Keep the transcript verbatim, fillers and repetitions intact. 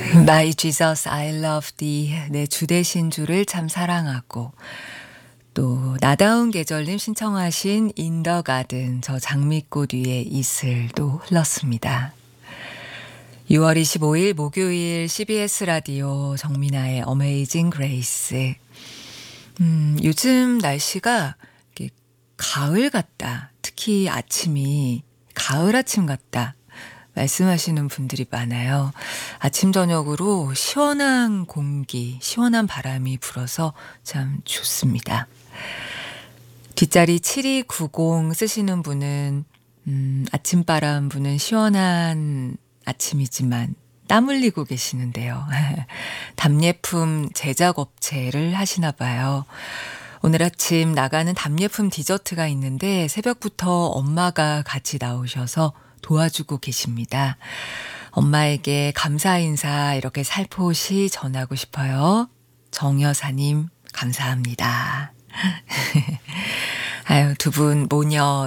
My Jesus, I love thee. 내 주 되신 주를 참 사랑하고 또 나다운 계절님 신청하신 In the Garden 저 장미꽃 위에 이슬도 흘렀습니다. 유월 이십오일 목요일 씨비에스 라디오 정민아의 어메이징 그레이스. 음, 요즘 날씨가 이렇게 가을 같다. 특히 아침이 가을 아침 같다. 말씀하시는 분들이 많아요. 아침 저녁으로 시원한 공기, 시원한 바람이 불어서 참 좋습니다. 뒷자리 칠이구공 쓰시는 분은 음, 아침바람 부는 시원한 아침이지만 땀 흘리고 계시는데요. 답례품 제작업체를 하시나 봐요. 오늘 아침 나가는 답례품 디저트가 있는데 새벽부터 엄마가 같이 나오셔서 도와주고 계십니다. 엄마에게 감사 인사 이렇게 살포시 전하고 싶어요. 정 여사님 감사합니다. 아유, 두 분 모녀